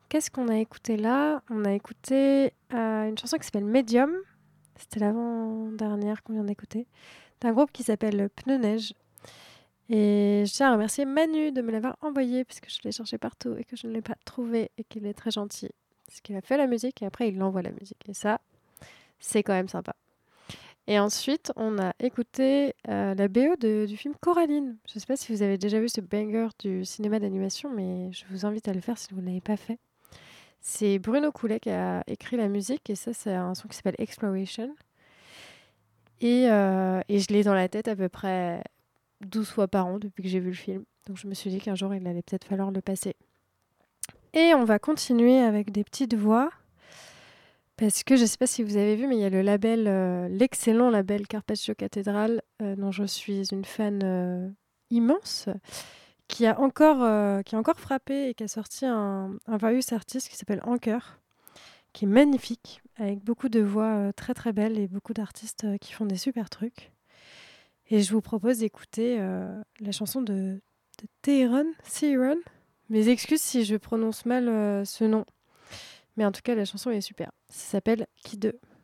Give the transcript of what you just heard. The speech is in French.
Qu'est-ce qu'on a écouté là? On a écouté une chanson qui s'appelle Medium. C'était l'avant-dernière qu'on vient d'écouter. C'est un groupe qui s'appelle Pneu Neige. Et je tiens à remercier Manu de me l'avoir envoyé parce que je l'ai cherché partout et que je ne l'ai pas trouvé et qu'il est très gentil. Parce qu'il a fait la musique et après il envoie la musique. Et ça, c'est quand même sympa. Et ensuite, on a écouté la BO du film Coraline. Je ne sais pas si vous avez déjà vu ce banger du cinéma d'animation, mais je vous invite à le faire si vous ne l'avez pas fait. C'est Bruno Coulet qui a écrit la musique et ça, c'est un son qui s'appelle Exploration. Et je l'ai dans la tête à peu près 12 fois par an depuis que j'ai vu le film. Donc je me suis dit qu'un jour, il allait peut-être falloir le passer. Et on va continuer avec des petites voix. Parce que je ne sais pas si vous avez vu, mais il y a le label, l'excellent label Carpaccio Cathédrale, dont je suis une fan immense, qui a encore frappé et qui a sorti un various artist qui s'appelle Anker, qui est magnifique, avec beaucoup de voix très très belles et beaucoup d'artistes qui font des super trucs. Et je vous propose d'écouter la chanson de Theron. Mes excuses si je prononce mal ce nom. Mais en tout cas, la chanson est super. Ça s'appelle Qui 2.